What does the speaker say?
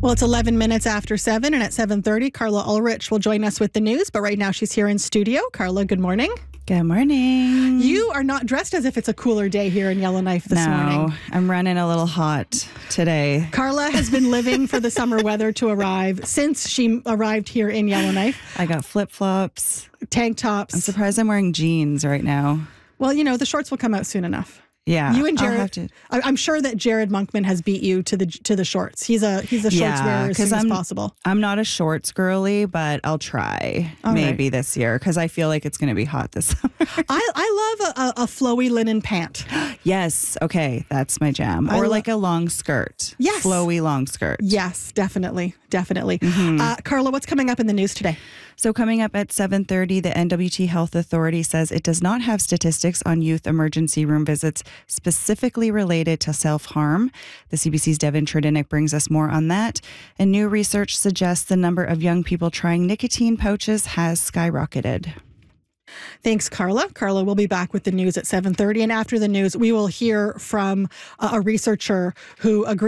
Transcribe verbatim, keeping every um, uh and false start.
Well, it's eleven minutes after seven, and at seven thirty, Carla Ulrich will join us with the news. But right now, she's here in studio. Carla, good morning. Good morning. You are not dressed as if it's a cooler day here in Yellowknife this no, morning. No, I'm running a little hot today. Carla has been living for the summer weather to arrive since she arrived here in Yellowknife. I got flip-flops. Tank tops. I'm surprised I'm wearing jeans right now. Well, you know, the shorts will come out soon enough. Yeah, you and Jared. I'll have to. I'm sure that Jared Monkman has beat you to the to the shorts. He's a he's a shorts Yeah, wearer as soon I'm, as possible. I'm not a shorts girly, but I'll try All maybe right. this year because I feel like it's going to be hot this summer. I I love a, a, a flowy linen pant. Yes, okay, that's my jam. I Or lo- like a long skirt. Yes. Flowy long skirt. Yes, definitely, definitely. Mm-hmm. Uh, Carla, what's coming up in the news today? So coming up at seven thirty, the N W T Health Authority says it does not have statistics on youth emergency room visits specifically related to self-harm. The C B C's Devin Tredinnick brings us more on that. And new research suggests the number of young people trying nicotine pouches has skyrocketed. Thanks, Carla. Carla will be back with the news at seven thirty. And after the news, we will hear from uh, a researcher who agrees